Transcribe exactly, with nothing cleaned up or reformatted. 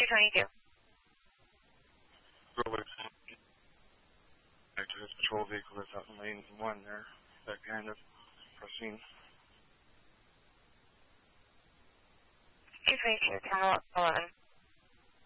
two twenty-two. Back to his patrol vehicle that's out in lane one there. That kind of crossing. two twenty-two, ten eleven.